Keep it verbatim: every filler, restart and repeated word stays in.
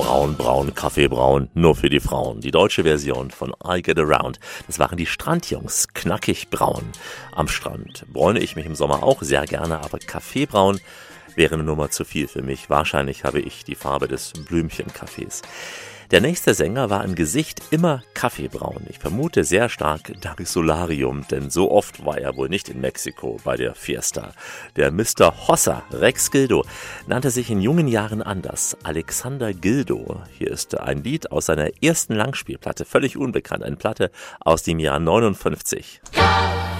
Braun, braun, Kaffeebraun, nur für die Frauen. Die deutsche Version von I Get Around. Das waren die Strandjungs, knackig braun. Am Strand bräune ich mich im Sommer auch sehr gerne, aber Kaffeebraun wäre eine Nummer zu viel für mich. Wahrscheinlich habe ich die Farbe des Blümchenkaffees. Der nächste Sänger war im Gesicht immer kaffeebraun. Ich vermute sehr stark dank Solarium, denn so oft war er wohl nicht in Mexiko bei der Fiesta. Der Mister Hossa, Rex Gildo, nannte sich in jungen Jahren anders. Alexander Gildo. Hier ist ein Lied aus seiner ersten Langspielplatte, völlig unbekannt, eine Platte aus dem Jahr neunundfünfzig.